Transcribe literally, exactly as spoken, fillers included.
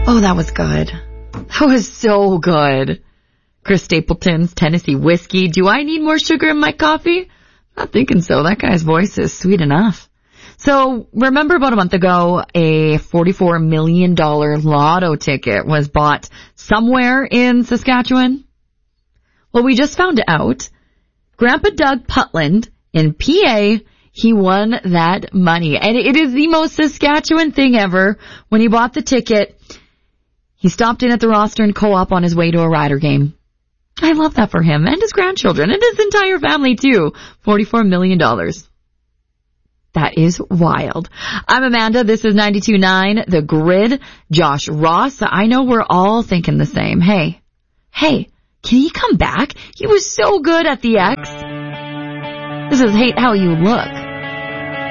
Oh, that was good. That was so good. Chris Stapleton's Tennessee Whiskey. Do I need more sugar in my coffee? Not thinking so. That guy's voice is sweet enough. So remember about a month ago, a forty-four million dollars lotto ticket was bought somewhere in Saskatchewan? Well, we just found out. Grandpa Doug Putland in P A, he won that money. And it is the most Saskatchewan thing ever. When he bought the ticket, he stopped in at the Rostern Co-op on his way to a Rider game. I love that for him and his grandchildren and his entire family too. forty-four million dollars. That is wild. I'm Amanda. This is ninety-two point nine The Grid. Josh Ross. I know we're all thinking the same. Hey, hey, can he come back? He was so good at the X. This is Hate How You Look.